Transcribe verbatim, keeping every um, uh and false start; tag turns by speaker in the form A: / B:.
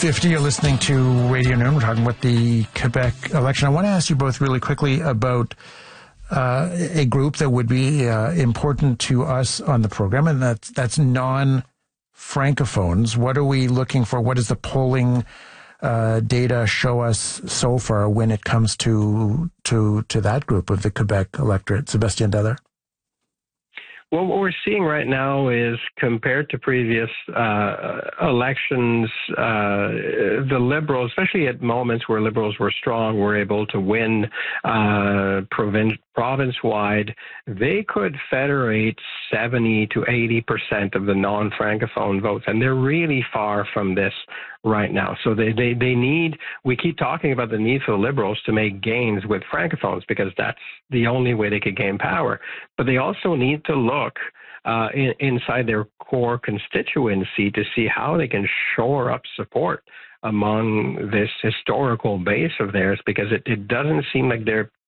A: fifty, you're listening to Radio Noon. We're talking about the Quebec election. I want to ask you both really quickly about uh, a group that would be uh, important to us on the program, and that's, that's non-Francophones. What are we looking for? What does the polling uh, data show us so far when it comes to to to that group of the Quebec electorate? Sébastien Dallaire?
B: Well, what we're seeing right now is, compared to previous uh, elections, uh, the Liberals, especially at moments where Liberals were strong, were able to win uh, province, province-wide. They could federate seventy to eighty percent of the non-Francophone votes, and they're really far from this right now. So they, they, they need, we keep talking about the need for the Liberals to make gains with Francophones because that's the only way they could gain power. But they also need to look uh, in, inside their core constituency to see how they can shore up support among this historical base of theirs, because it, it doesn't seem like they're